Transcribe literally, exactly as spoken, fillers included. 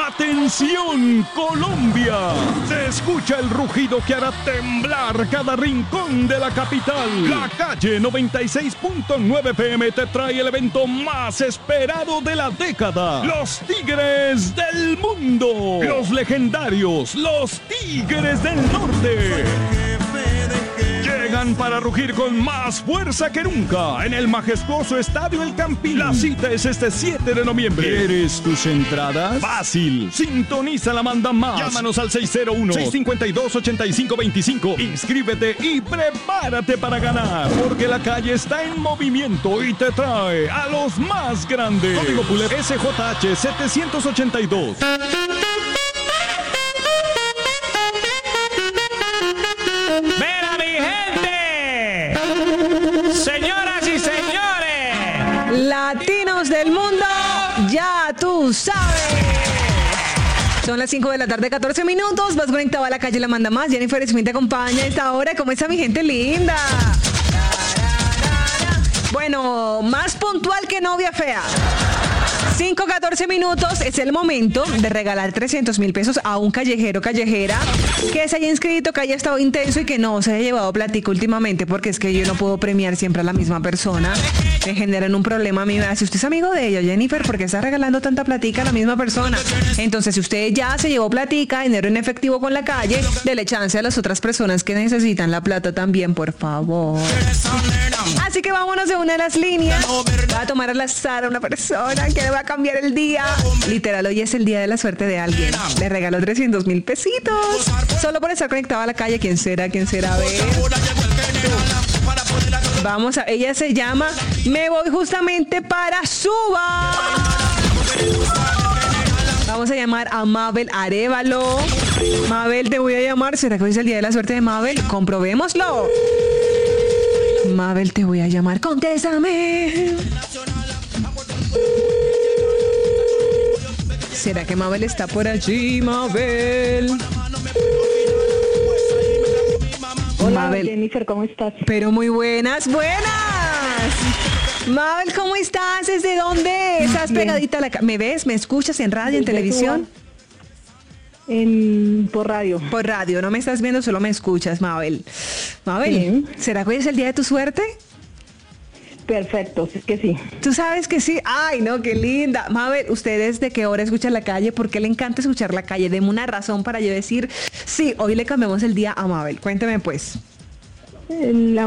¡Atención, Colombia! Se escucha el rugido que hará temblar cada rincón de la capital. La Calle noventa y seis punto nueve F M te trae el evento más esperado de la década. Los Tigres del Mundo. Los legendarios, los Tigres del Norte. Llegan para rugir con más fuerza que nunca en el majestuoso Estadio El Campín. La cita es este siete de noviembre. ¿Quieres tus entradas? Fácil. Sintoniza la manda más. Llámanos al seis cero uno, seis cinco dos, ocho cinco dos cinco. Inscríbete y prepárate para ganar. Porque la calle está en movimiento y te trae a los más grandes. Código Pulet S J H setecientos ochenta y dos. Señoras y señores, latinos del mundo, ya tú sabes. Son las cinco de la tarde, catorce minutos. Vas conectado a la calle La Manda Más. Jennifer Smith te acompaña a esta hora. ¿Cómo está mi gente linda? Bueno, más puntual que novia fea. cinco, catorce minutos, es el momento de regalar trescientos mil pesos a un callejero, callejera que se haya inscrito, que haya estado intenso y que no se haya llevado plática últimamente, porque es que yo no puedo premiar siempre a la misma persona. Me generan un problema a mí. Si usted es amigo de ella, Jennifer, ¿por qué está regalando tanta plática a la misma persona? Entonces, si usted ya se llevó plática, dinero en efectivo con la calle, dele chance a las otras personas que necesitan la plata también, por favor. Así que vámonos de una de las líneas. Va a tomar al azar a una persona que le va a cambiar el día. Literal, hoy es el día de la suerte de alguien. Le regaló trescientos mil pesitos. Solo por estar conectado a la calle. ¿Quién será? ¿Quién será? A ver. Vamos a... Ella se llama Me Voy Justamente para Suba. Vamos a llamar a Mabel Arévalo. Mabel, te voy a llamar. ¿Será que hoy es el día de la suerte de Mabel? Comprobémoslo. Mabel, te voy a llamar. Contéstame. ¿Será que Mabel está por allí, Mabel? Hola, Mabel. Jennifer, ¿cómo estás? Pero muy buenas, buenas. Mabel, ¿cómo estás? ¿Desde dónde? ¿Estás Bien. pegadita a la... ca- ¿Me ves? ¿Me escuchas en radio, en Desde televisión? En, por radio. Por radio, no me estás viendo, solo me escuchas, Mabel. Mabel, Sí. ¿será que hoy es el día de tu suerte? Perfecto, sí que sí. ¿Tú sabes que sí? Ay, no, qué linda. Mabel, ¿ustedes de qué hora escuchan la calle? ¿Por qué le encanta escuchar la calle? Deme una razón para yo decir, sí, hoy le cambiamos el día a Mabel. Cuénteme pues. La